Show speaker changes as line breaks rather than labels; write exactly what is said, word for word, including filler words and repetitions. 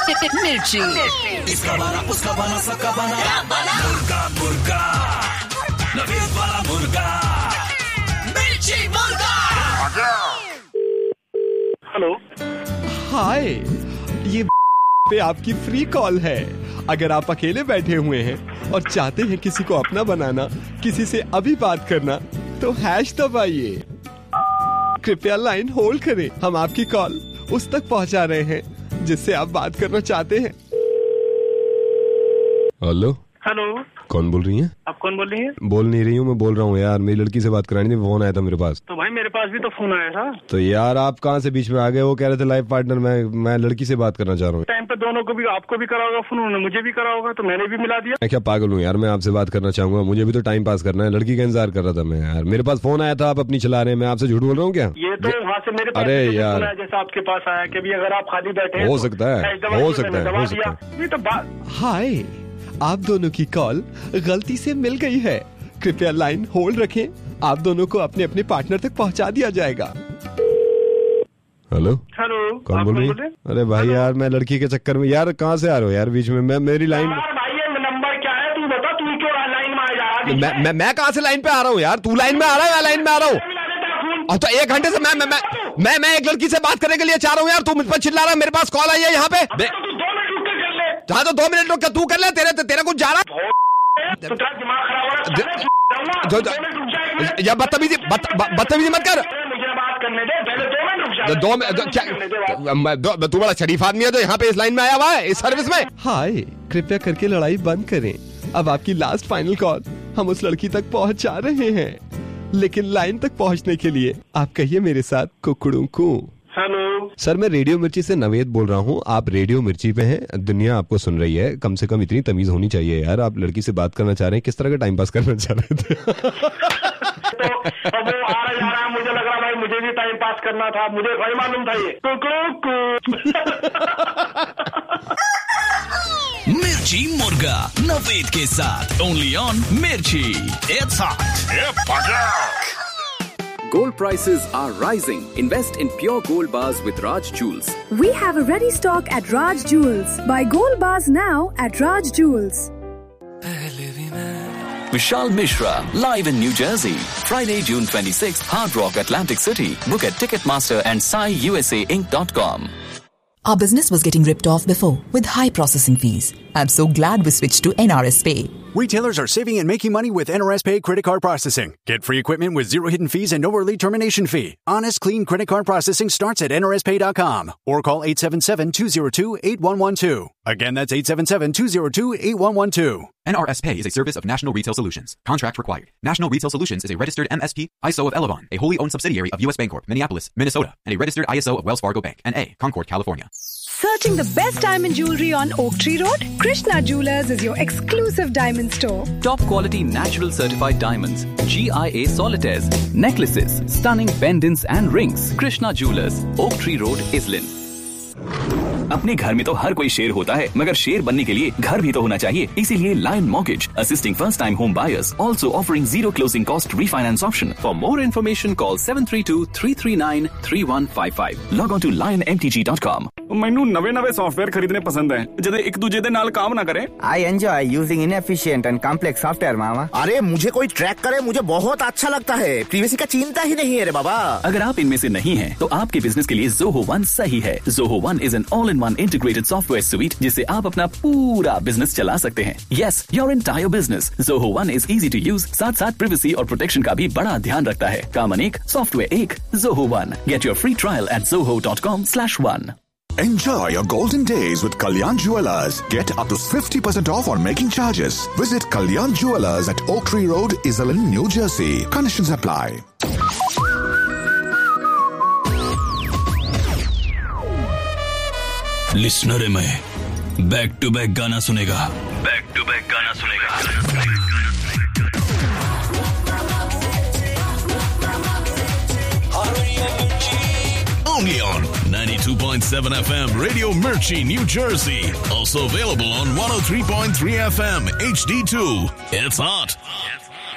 मिर्ची।
इसका बना उसका बना सबका बना मुर्गा मुर्गा नवीद वाला मुर्गा मिर्ची मुर्गा।
हेलो
हाय, ये पे आपकी फ्री कॉल है। अगर आप अकेले बैठे हुए हैं और चाहते हैं किसी को अपना बनाना, किसी से अभी बात करना, तो हैश दबाइए। कृपया लाइन होल्ड करें, हम आपकी कॉल उस तक पहुंचा रहे हैं जिससे आप बात करना चाहते हैं। हेलो
हेलो,
कौन बोल रही हैं?
आप कौन बोल रही हैं?
बोल नहीं रही हूँ, मैं बोल रहा हूँ यार, मेरी लड़की से बात करानी थी, फोन आया था मेरे पास।
तो भाई मेरे पास भी तो फोन आया था।
तो यार आप कहाँ से बीच में आ गए? वो कह रहे थे लाइफ पार्टनर, मैं मैं लड़की से बात करना चाह रहा हूँ।
टाइम पे दोनों को भी, आपको भी करा होगा फोन, उन्होंने मुझे भी करा होगा, तो मैंने भी मिला दिया।
मैं क्या पागल हूँ यार, मैं आपसे बात करना चाहूंगा, मुझे भी तो टाइम पास करना है, लड़की का इंतजार कर रहा था मैं यार। मेरे पास फोन आया था, आप अपनी चला रहे हैं, मैं आपसे झूठ बोल रहा हूँ क्या?
ये तो वहाँ से मेरे पास
अरे यार,
जैसा आपके पास आया कि अगर आप खाली बैठे
हो सकता है, हो सकता है, हो सकता है।
ये तो बात।
हाय, आप दोनों की कॉल गलती से मिल गई है, कृपया लाइन होल्ड रखें, आप दोनों को अपने अपने पार्टनर तक पहुंचा दिया जाएगा। हेलो
हेलो,
कौन बोल रही है? अरे भाई यार, मैं लड़की के चक्कर में यार, कहाँ से आ रहे हो यार बीच में? मैं मेरी लाइन
भाई, ये नंबर क्या है तू बता, तू क्यों लाइन में आ जा रहा है?
मैं मैं मैं कहाँ से लाइन पे आ रहा हूँ यार? तू लाइन में आ रहा है या लाइन में आ रहा हूँ? और तो एक घंटे से मैं मैं मैं मैं मैं एक लड़की से बात करने के लिए चाह रहा हूँ यार, तू मुझ पर चिल्ला रहा है। मेरे पास कॉल आई है यहाँ पे। हाँ तो दो मिनट रुक के तू कर ले, तेरे तेरे कुछ जा रहा या बदतमीजी बदतमीजी मत कर। दो मिनट क्या? तू बड़ा शरीफ आदमी है तो यहाँ पे इस लाइन में आया हुआ है, इस सर्विस में। हाय, कृपया करके लड़ाई बंद करें, अब आपकी लास्ट फाइनल कॉल, हम उस लड़की तक पहुँचा रहे हैं, लेकिन लाइन तक पहुँचने के लिए आप कहिए मेरे साथ कुकड़ू कू।
हेलो
सर, मैं रेडियो मिर्ची से नवेद बोल रहा हूँ, आप रेडियो मिर्ची पे हैं, दुनिया आपको सुन रही है, कम से कम इतनी तमीज होनी चाहिए यार। आप लड़की से बात करना चाह रहे हैं, किस तरह का टाइम पास करना चाह रहे थे?
तो अब वो आ रहा है, मुझे लग रहा भाई मुझे भी टाइम पास करना था, मुझे वही मालूम था ये।
मिर्ची मुर्गा नवेद के साथ ओनली ऑन मिर्ची। It's hot.
Gold prices are rising. Invest in pure gold bars with Raj Jewels.
We have a ready stock at Raj Jewels. Buy gold bars now at Raj Jewels.
Vishal Mishra, live in New Jersey. Friday, June twenty-sixth, Hard Rock, Atlantic City. Book at Ticketmaster and sai u s a inc dot com.
Our business was getting ripped off before with high processing fees. I'm so glad we switched to N R S Pay.
Retailers are saving and making money with N R S Pay credit card processing. Get free equipment with zero hidden fees and no early termination fee. Honest, clean credit card processing starts at N R S pay dot com or call eight seven seven, two zero two, eight one one two. Again, that's eight seven seven, two zero two, eight one one two.
N R S Pay is a service of National Retail Solutions. Contract required. National Retail Solutions is a registered M S P, I S O of Elavon, a wholly owned subsidiary of U S Bancorp, Minneapolis, Minnesota, and a registered I S O of Wells Fargo Bank, N A, Concord, California.
Searching the best diamond jewelry on Oak Tree Road? Krishna Jewelers is your exclusive diamond store.
Top quality natural certified diamonds, G I A solitaires, necklaces, stunning pendants and rings. Krishna Jewelers, Oak Tree Road, Islin. अपने घर में तो हर कोई शेर होता है, मगर शेर बनने के लिए घर भी तो होना चाहिए। इसीलिए lion mortgage assisting first time home buyers, also offering zero closing cost refinance option. For more information call seven three to, three three nine, three one five five. Log on to lion M T G dot com.
ਮੈਨੂੰ ਨਵੇਂ ਨਵੇਂ software ਖਰੀਦਣੇ ਪਸੰਦ ਹੈ ਜਿਹੜੇ ਇੱਕ ਦੂਜੇ ਦੇ ਨਾਲ काम ना करें।
I enjoy using inefficient and complex software, मामा।
अरे मुझे कोई ट्रैक करे, मुझे बहुत अच्छा लगता है। प्रीवियसी का चिंता ही नहीं है रे बाबा।
अगर आप इनमें से नहीं हैं, तो आपके बिजनेस के लिए Zoho One सही है। Zoho One is an all-in-one integrated software suite जिससे आप अपना पूरा बिजनेस चला सकते हैं। Yes, your entire business. Zoho One is easy to use, साथ साथ privacy और प्रोटेक्शन का भी बड़ा ध्यान रखता है। काम अनेक, सॉफ्टवेयर एक, Zoho One. Get your free trial at zoho dot com slash one.
Enjoy your golden days with Kalyan Jewellers. Get up to fifty percent off on making charges. Visit Kalyan Jewellers at Oak Tree Road, Iselin, New Jersey. Conditions apply.
Listener में back to back गाना सुनेगा, back to back गाना सुनेगा। Only on ninety-two point seven F M Radio Mirchi, New Jersey. Also available on one oh three point three F M H D two. It's hot.